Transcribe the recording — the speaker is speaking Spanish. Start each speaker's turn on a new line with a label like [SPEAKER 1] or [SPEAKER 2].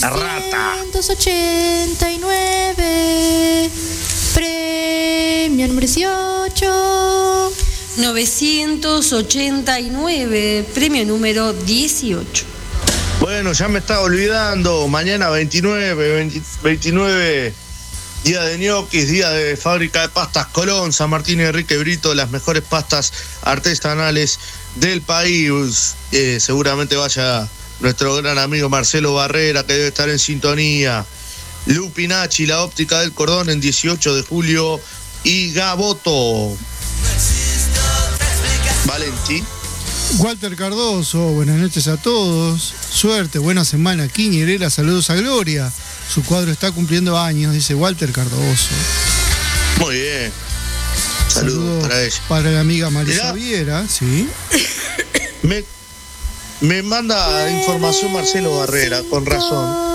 [SPEAKER 1] 989. Premio número 18.
[SPEAKER 2] 989, premio número 18.
[SPEAKER 3] Bueno, ya me estaba olvidando. Mañana 29, día de ñoquis, día de fábrica de pastas Colón, San Martín y Enrique Brito, las mejores pastas artesanales del país. Seguramente vaya nuestro gran amigo Marcelo Barrera, que debe estar en sintonía. Lupinachi, la óptica del cordón, en 18 de julio. Y Gaboto. Valenti.
[SPEAKER 4] Walter Cardoso, buenas noches a todos. Suerte, buena semana. Quiñi Herrera, saludos a Gloria. Su cuadro está cumpliendo años, dice Walter Cardoso.
[SPEAKER 3] Muy bien. Saludos para ella.
[SPEAKER 4] Para la amiga Marisa Viera, sí.
[SPEAKER 3] Me manda información Marcelo Barrera, con razón.